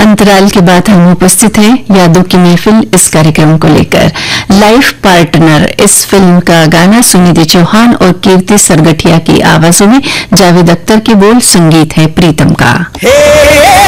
अंतराल के बाद हम उपस्थित हैं यादों की महफिल इस कार्यक्रम को लेकर। लाइफ पार्टनर इस फिल्म का गाना सुनिधि चौहान और कीर्ति सरगठिया की आवाजों में, जावेद अख्तर के बोल, संगीत है प्रीतम का।